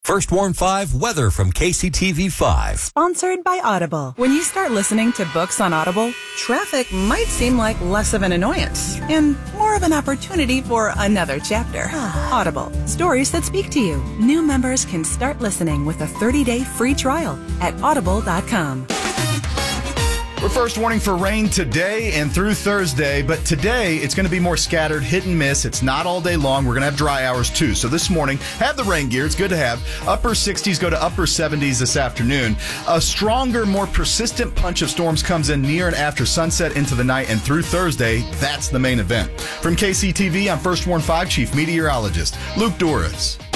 First Warn 5 weather from KCTV 5. Sponsored by Audible. When you start listening to books on Audible, traffic might seem like less of an annoyance and more of an opportunity for another chapter. Audible. Stories that speak to you. New members can start listening with a 30-day free trial at audible.com. We're first warning for rain today and through Thursday, but today it's going to be more scattered, hit and miss. It's not all day long. We're going to have dry hours too. So this morning, have the rain gear. It's good to have. Upper 60s go to upper 70s this afternoon. A stronger, more persistent punch of storms comes in near and after sunset into the night, and through Thursday, that's the main event. From KCTV, I'm First Warn 5 Chief Meteorologist Luke Doris.